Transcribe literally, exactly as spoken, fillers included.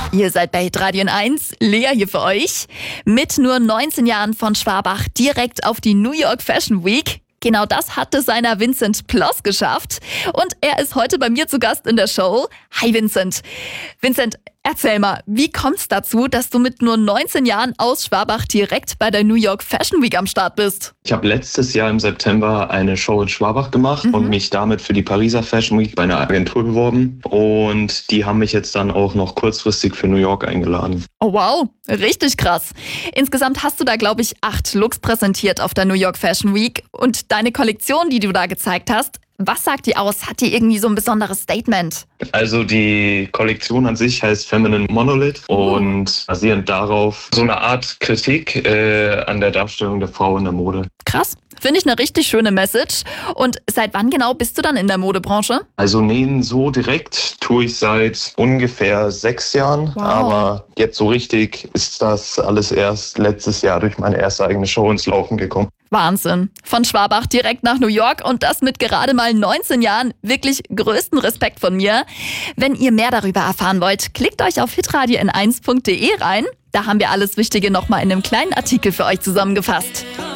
Ihr seid bei Hitradio eins, Lea hier für euch. Mit nur neunzehn Jahren von Schwabach direkt auf die New York Fashion Week. Genau das hat Designer Vincent Ploss geschafft. Und er ist heute bei mir zu Gast in der Show. Hi Vincent. Vincent, erzähl mal, wie kommt's dazu, dass du mit nur neunzehn Jahren aus Schwabach direkt bei der New York Fashion Week am Start bist? Ich habe letztes Jahr im September eine Show in Schwabach gemacht mhm. und mich damit für die Pariser Fashion Week bei einer Agentur beworben. Und die haben mich jetzt dann auch noch kurzfristig für New York eingeladen. Oh wow, richtig krass. Insgesamt hast du da, glaube ich, acht Looks präsentiert auf der New York Fashion Week. Und deine Kollektion, die du da gezeigt hast, was sagt die aus? Hat die irgendwie so ein besonderes Statement? Also die Kollektion an sich heißt Feminine Monolith und basierend darauf so eine Art Kritik äh, an der Darstellung der Frau in der Mode. Krass. Finde ich eine richtig schöne Message. Und seit wann genau bist du dann in der Modebranche? Also nähen so direkt tue ich seit ungefähr sechs Jahren. Wow. Aber jetzt so richtig ist das alles erst letztes Jahr durch meine erste eigene Show ins Laufen gekommen. Wahnsinn. Von Schwabach direkt nach New York und das mit gerade mal neunzehn Jahren. Wirklich größten Respekt von mir. Wenn ihr mehr darüber erfahren wollt, klickt euch auf hitradio n eins punkt de rein. Da haben wir alles Wichtige nochmal in einem kleinen Artikel für euch zusammengefasst.